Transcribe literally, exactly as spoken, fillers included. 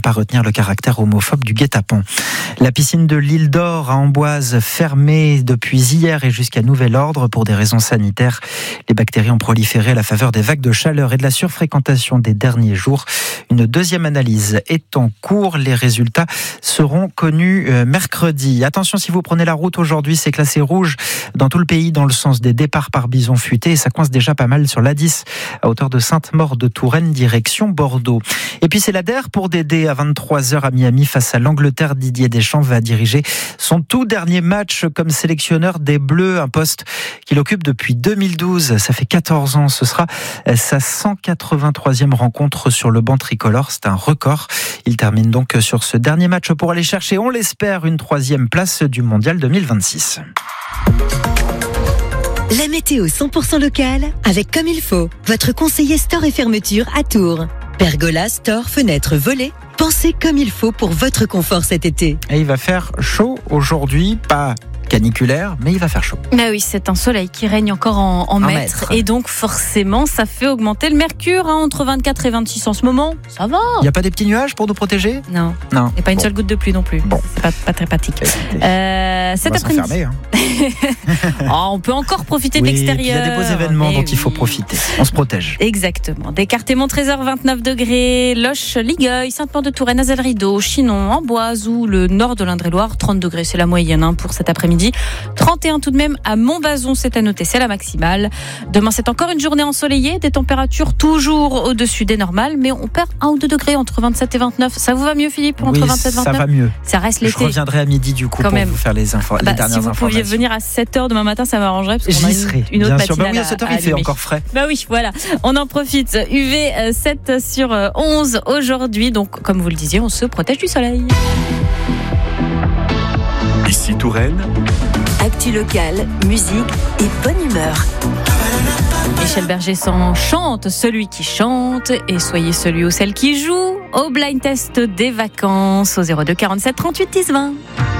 Pas retenir le caractère homophobe du guet-apens. La piscine de l'île d'Or à Amboise fermée depuis hier et jusqu'à nouvel ordre pour des raisons sanitaires. Les bactéries ont proliféré à la faveur des vagues de chaleur et de la surfréquentation des derniers jours. Une deuxième analyse est en cours. Les résultats seront connus mercredi. Attention, si vous prenez la route aujourd'hui, c'est classé rouge dans tout le pays dans le sens des départs par bison futé et ça coince déjà pas mal sur l'A dix à hauteur de Sainte-Maure-de-Touraine direction Bordeaux. Et puis c'est l'A D E R pour Dédé à vingt-trois heures à Miami face à l'Angleterre. Didier Deschamps va diriger son tout dernier match comme sélectionneur des Bleus, un poste qu'il occupe depuis deux mille douze. Ça fait quatorze ans. Ce sera sa cent quatre-vingt-troisième rencontre sur le banc tricolore. C'est un record. Il termine donc sur ce dernier match pour aller chercher, on l'espère, une troisième place du Mondial deux mille vingt-six. La météo cent pour cent locale avec Comme il faut. Votre conseiller store et fermeture à Tours. Pergola, store, fenêtres, volets. Pensez comme il faut pour votre confort cet été. Et il va faire chaud aujourd'hui, pas caniculaire, mais il va faire chaud. Bah oui, c'est un soleil qui règne encore en, en mètres, mètre. Et donc forcément ça fait augmenter le mercure hein, entre vingt-quatre et vingt-six en ce moment, ça va. Il n'y a pas des petits nuages pour nous protéger ? Non, non. Et pas une bon. seule goutte de pluie non plus, bon. C'est pas, pas très pratique. euh, Cet après-midi, hein. oh, on peut encore profiter oui, de l'extérieur. Il y a des beaux événements dont oui. il faut profiter, on se protège. Exactement, Descartes-Mont Trésor vingt-neuf degrés, Loches, Ligueuil, Sainte-Maure-de-Touraine, Azel-Rideau, Chinon, Amboise ou le nord de l'Indre-et-Loire, trente degrés c'est la moyenne hein, pour cet après-midi. trente et un tout de même à Montbazon, c'est à noter, c'est la maximale. Demain, c'est encore une journée ensoleillée, des températures toujours au-dessus des normales, mais on perd un ou deux degrés entre vingt-sept et vingt-neuf. Ça vous va mieux, Philippe, entre oui, vingt-sept et vingt-neuf ? Ça va mieux. Ça reste l'été. Je reviendrai à midi du coup Quand pour même. vous faire les, infos, bah, les dernières informations. Si vous pouviez venir à sept heures demain matin, ça m'arrangerait parce qu'on J'y a serai, une, une autre bien sûr. matinale bah oui, à sept heures, il fait encore frais. Bah oui, voilà. On en profite. U V sept sur onze aujourd'hui. Donc, comme vous le disiez, on se protège du soleil. Ici Touraine. Actu locale, musique et bonne humeur. Michel Berger s'en chante, celui qui chante, et soyez celui ou celle qui joue au blind test des vacances au zéro deux quarante-sept trente-huit dix vingt.